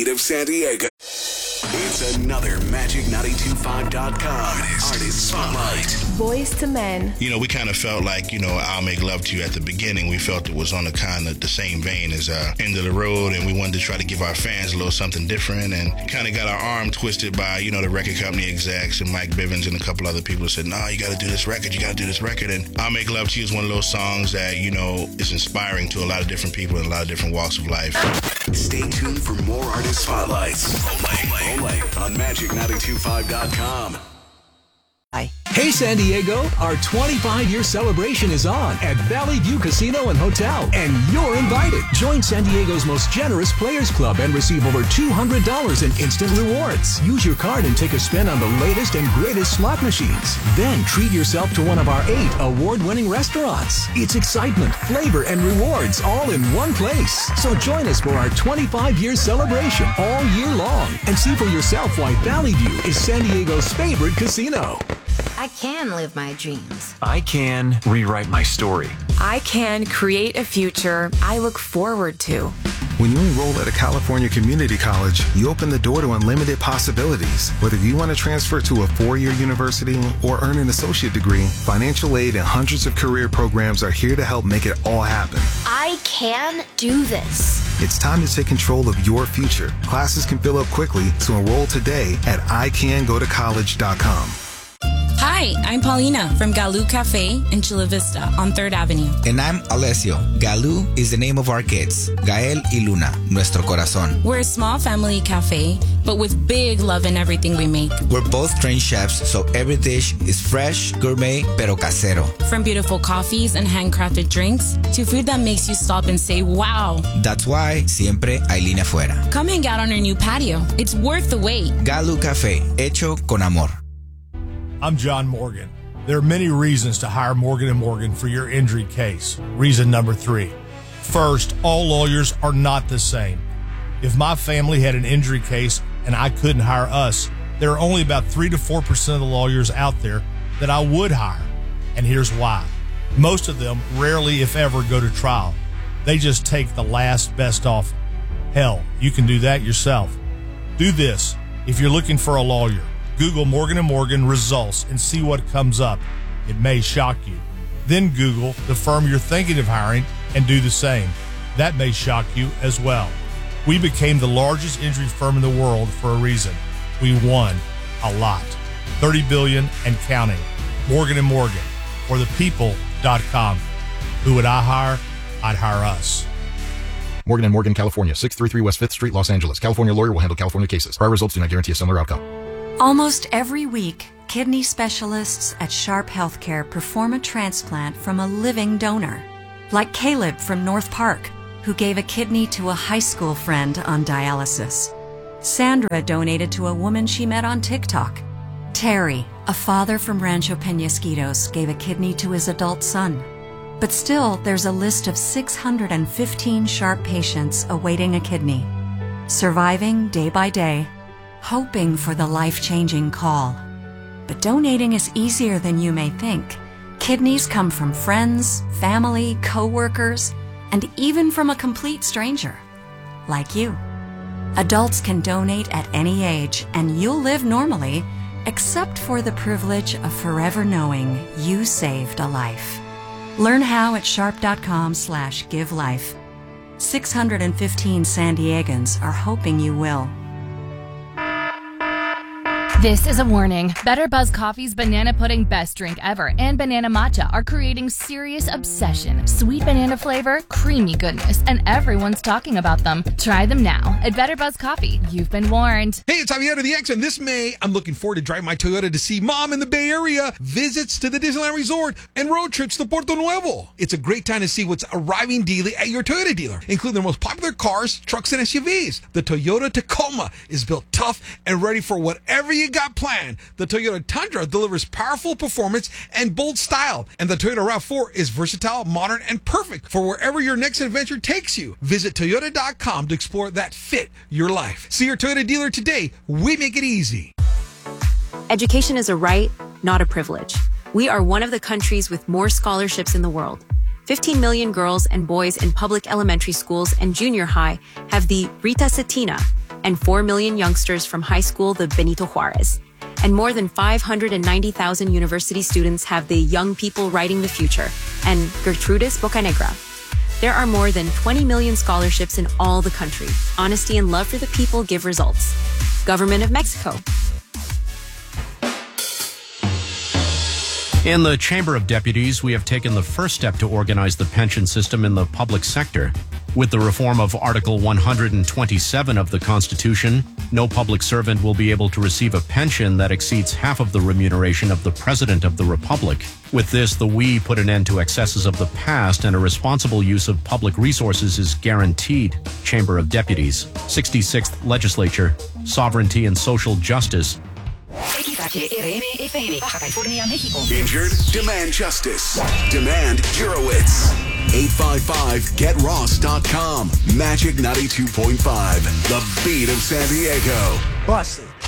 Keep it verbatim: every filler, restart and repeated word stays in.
heat of San Diego. It's another Magic nine two five dot com Artist, Artist Spotlight. Boys to Men. You know, we kind of felt like, you know, I'll Make Love to You at the beginning. We felt it was on the kind of the same vein as uh, End of the Road, and we wanted to try to give our fans a little something different, and kind of got our arm twisted by, you know, the record company execs and Mike Bivins and a couple other people who said, no, you got to do this record, you got to do this record. And I'll Make Love to You is one of those songs that, you know, is inspiring to a lot of different people in a lot of different walks of life. Stay tuned for more Artist Spotlights. Only, only on Magic nine two five dot com. Hey San Diego, our twenty-five year celebration is on at Valley View Casino and Hotel, and you're invited. Join San Diego's most generous Players Club and receive over two hundred dollars in instant rewards. Use your card and take a spin on the latest and greatest slot machines. Then treat yourself to one of our eight award-winning restaurants. It's excitement, flavor, and rewards all in one place. So join us for our twenty-five year celebration all year long and see for yourself why Valley View is San Diego's favorite casino. I can live my dreams. I can rewrite my story. I can create a future I look forward to. When you enroll at a California community college, you open the door to unlimited possibilities. Whether you want to transfer to a four-year university or earn an associate degree, financial aid and hundreds of career programs are here to help make it all happen. I can do this. It's time to take control of your future. Classes can fill up quickly, so enroll today at I can go to college dot com. Hi, I'm Paulina from Galu Cafe in Chula Vista on third Avenue. And I'm Alessio. Galu is the name of our kids. Gael y Luna, nuestro corazón. We're a small family cafe, but with big love in everything we make. We're both trained chefs, so every dish is fresh, gourmet, pero casero. From beautiful coffees and handcrafted drinks to food that makes you stop and say, wow. That's why siempre hay línea afuera. Come hang out on our new patio. It's worth the wait. Galu Cafe, hecho con amor. I'm John Morgan. There are many reasons to hire Morgan and Morgan for your injury case. Reason number three. First, all lawyers are not the same. If my family had an injury case and I couldn't hire us, there are only about three to four percent of the lawyers out there that I would hire. And here's why. Most of them rarely, if ever, go to trial. They just take the last best offer. Hell, you can do that yourself. Do this if you're looking for a lawyer. Google Morgan and Morgan results and see what comes up. It may shock you. Then Google the firm you're thinking of hiring and do the same. That may shock you as well. We became the largest injury firm in the world for a reason. We won a lot. thirty billion dollars and counting. Morgan and Morgan, or the people dot com. Who would I hire? I'd hire us. Morgan and Morgan, California, six thirty-three West fifth Street, Los Angeles. California lawyer will handle California cases. Prior results do not guarantee a similar outcome. Almost every week, kidney specialists at Sharp Healthcare perform a transplant from a living donor, like Caleb from North Park, who gave a kidney to a high school friend on dialysis. Sandra donated to a woman she met on TikTok. Terry, a father from Rancho Peñasquitos, gave a kidney to his adult son. But still, there's a list of six hundred fifteen Sharp patients awaiting a kidney, surviving day by day, hoping for the life-changing call. But donating is easier than you may think. Kidneys come from friends, family, co-workers, and even from a complete stranger, like you. Adults can donate at any age, and you'll live normally, except for the privilege of forever knowing you saved a life. Learn how at sharp.com slash give life. six hundred fifteen San Diegans are hoping you will. This is a warning. Better Buzz Coffee's Banana Pudding Best Drink Ever and Banana Matcha are creating serious obsession. Sweet banana flavor, creamy goodness, and everyone's talking about them. Try them now at Better Buzz Coffee. You've been warned. Hey, it's Javier of the X, and this May, I'm looking forward to driving my Toyota to see Mom in the Bay Area, visits to the Disneyland Resort, and road trips to Puerto Nuevo. It's a great time to see what's arriving daily at your Toyota dealer, including their most popular cars, trucks, and S U Vs. The Toyota Tacoma is built tough and ready for whatever you got planned. The Toyota Tundra delivers powerful performance and bold style, and the Toyota RAV four is versatile, modern, and perfect for wherever your next adventure takes you. Visit Toyota dot com to explore that fit your life. See your Toyota dealer today. We make it easy. Education is a right, not a privilege. We are one of the countries with more scholarships in the world. fifteen million girls and boys in public elementary schools and junior high have the Rita Cetina, and four million youngsters from high school the Benito Juarez. And more than five hundred ninety thousand university students have the Young People Writing the Future and Gertrudis Bocanegra. There are more than twenty million scholarships in all the country. Honesty and love for the people give results. Government of Mexico. In the Chamber of Deputies, we have taken the first step to organize the pension system in the public sector. With the reform of Article one hundred twenty-seven of the Constitution, no public servant will be able to receive a pension that exceeds half of the remuneration of the President of the Republic. With this, the we put an end to excesses of the past, and a responsible use of public resources is guaranteed. Chamber of Deputies, sixty-sixth Legislature, Sovereignty and Social Justice. Injured? Demand justice. Demand Jurowitz. eight five five get ross dot com. Magic ninety-two point five. The beat of San Diego. Busted.